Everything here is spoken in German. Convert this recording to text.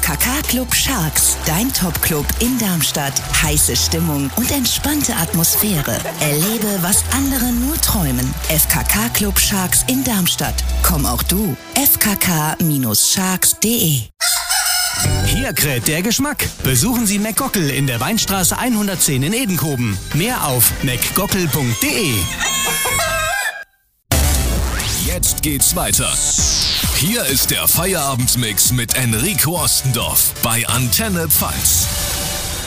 FKK Club Sharks, dein Top-Club in Darmstadt. Heiße Stimmung und entspannte Atmosphäre. Erlebe, was andere nur träumen. FKK Club Sharks in Darmstadt. Komm auch du. fkk-sharks.de. Hier kräht der Geschmack. Besuchen Sie McGockel in der Weinstraße 110 in Edenkoben. Mehr auf mcgockel.de. Jetzt geht's weiter. Hier ist der Feierabendmix mit Enrico Ostendorf bei Antenne Pfalz.